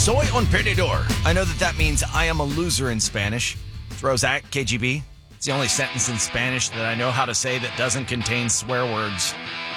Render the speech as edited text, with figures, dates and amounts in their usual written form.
Soy un perdedor. I know that means I am a loser in Spanish. It's Rose at KGB. It's the only sentence in Spanish that I know how to say that doesn't contain swear words.